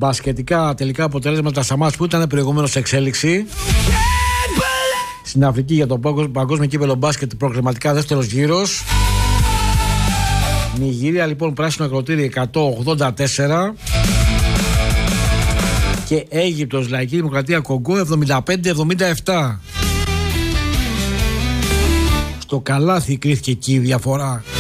μπασκετικά τελικά αποτελέσματα στα μάτς που ήταν προηγουμένως σε εξέλιξη. Στην Αφρική για το παγκόσμιο κύπελλο μπάσκετ προκριματικά δεύτερος γύρος. Νιγηρία λοιπόν πράσινο ακροτήρι 184 και Αίγυπτος Λαϊκή Δημοκρατία Κογκό 75-77. Στο καλάθι κρίθηκε εκεί η διαφορά.